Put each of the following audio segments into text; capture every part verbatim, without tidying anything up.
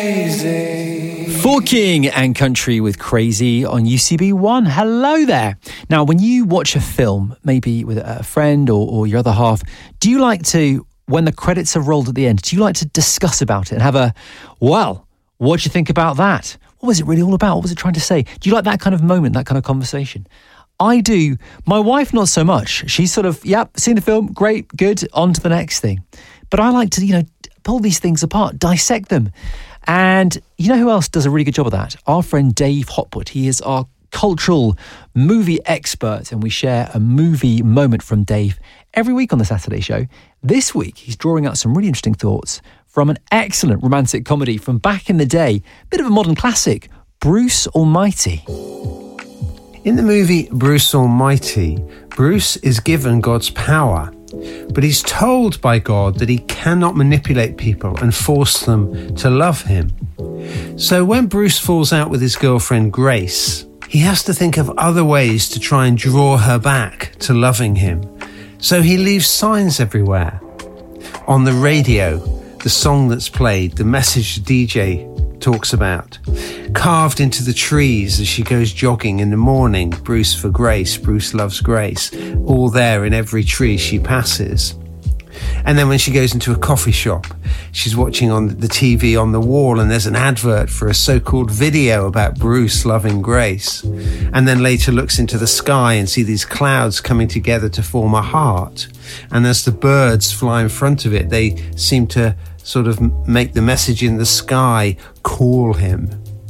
For King and Country with Crazy on U C B one. Hello there. Now, when you watch a film, maybe with a friend or, or your other half, do you like to, when the credits have rolled at the end, do you like to discuss about it and have a, well, what do you think about that? What was it really all about? What was it trying to say? Do you like that kind of moment, that kind of conversation? I do. My wife, not so much. She's sort of, yep, seen the film, great, good, on to the next thing. But I like to, you know, pull these things apart, dissect them. And you know who else does a really good job of that? Our friend Dave Hopwood. He is our cultural movie expert, and we share a movie moment from Dave every week on the Saturday show. This week, he's drawing out some really interesting thoughts from an excellent romantic comedy from back in the day, bit of a modern classic, Bruce Almighty. In the movie Bruce Almighty, Bruce is given God's power, but he's told by God that he cannot manipulate people and force them to love him. So when Bruce falls out with his girlfriend Grace, he has to think of other ways to try and draw her back to loving him. So he leaves signs everywhere. On the radio, the song that's played, the message the D J talks about. Carved into the trees as she goes jogging in the morning, Bruce for Grace, Bruce loves Grace, all there in every tree she passes. And then when she goes into a coffee shop, she's watching on the T V on the wall and there's an advert for a so-called video about Bruce loving Grace. And then later looks into the sky and see these clouds coming together to form a heart. And as the birds fly in front of it, they seem to sort of make the message in the sky call him.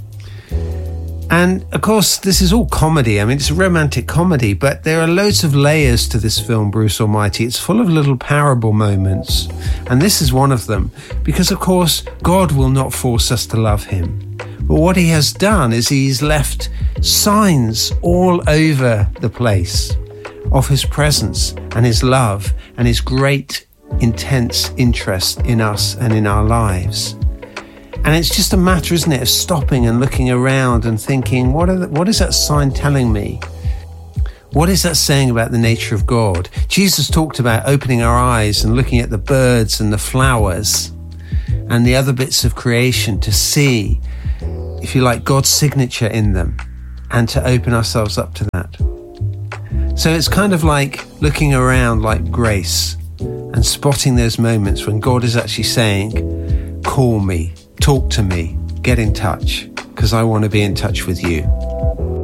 And of course, this is all comedy. I mean, it's a romantic comedy, but there are loads of layers to this film, Bruce Almighty. It's full of little parable moments. And this is one of them, because of course, God will not force us to love him. But what he has done is he's left signs all over the place of his presence and his love and his great intense interest in us and in our lives. And it's just a matter, isn't it, of stopping and looking around and thinking, what are the, what is that sign telling me? What is that saying about the nature of God? Jesus talked about opening our eyes and looking at the birds and the flowers and the other bits of creation to see, if you like, God's signature in them and to open ourselves up to that. So it's kind of like looking around like Grace and spotting those moments when God is actually saying, call me, talk to me, get in touch, because I want to be in touch with you.